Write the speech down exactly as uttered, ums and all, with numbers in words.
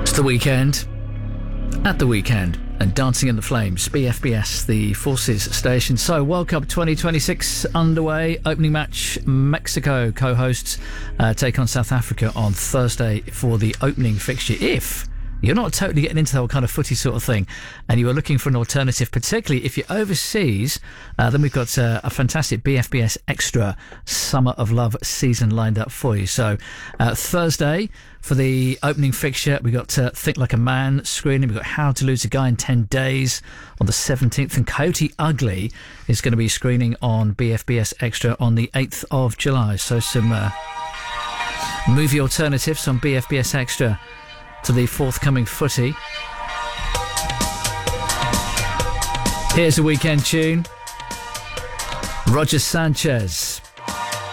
The Weekend, at the weekend, and Dancing in the Flames, B F B S, the Forces station. So, World Cup twenty twenty-six underway. Opening match, Mexico co-hosts uh, take on South Africa on Thursday for the opening fixture. If you're not totally getting into that kind of footy sort of thing, and you are looking for an alternative, particularly if you're overseas, uh, then we've got uh, a fantastic B F B S Extra Summer of Love season lined up for you. So, uh, Thursday, for the opening fixture, we got uh, Think Like a Man screening. We've got How to Lose a Guy in ten days on the seventeenth. And Coyote Ugly is going to be screening on B F B S Extra on the eighth of July. So some uh, movie alternatives on B F B S Extra to the forthcoming footy. Here's a weekend tune. Roger Sanchez.